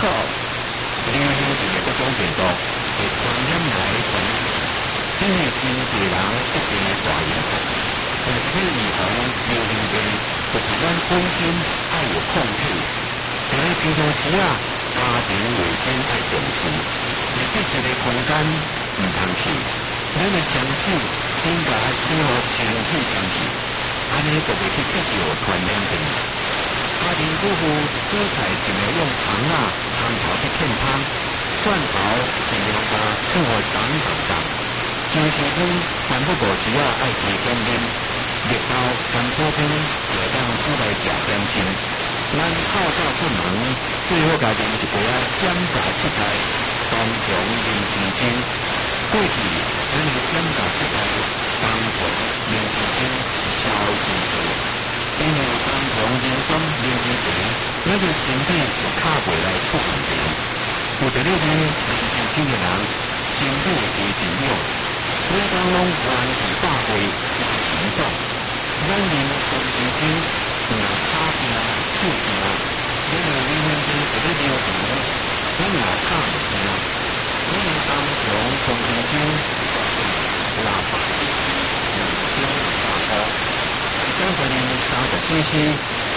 果流行性的各种病毒会传染来传染去，因为真侪人一定会大影响。但是要预防流行病，就是咱本身要有控制。在平常时啊，家庭卫生要重视，密闭一个空间唔通去。咱的双手先甲洗好清气干净，安尼就袂去得到传染病。家庭主妇煮菜尽量用汤啊、汤头去添汤，蒜头尽量把放互长长长。金时汤全部无时啊爱提减啉，绿豆甘草汤就当煮来食点心。咱透早出门最好家啉一杯减价7块冬虫灵芝精。过去咱的减价7块冬虫灵芝精销真多。因为冬虫灵酸灵芝茶，咱的身体就卡袂来出问题。有伫咧啉灵芝精的人，身体会真勇，每当拢元气百倍，一直清爽。咱啉灵芝精，若骹病、手病，咱的灵芝精会咧流汗，咱若卡袂平，咱的冬虫灵芝精600 cc，2000大块。刚才啉30 cc。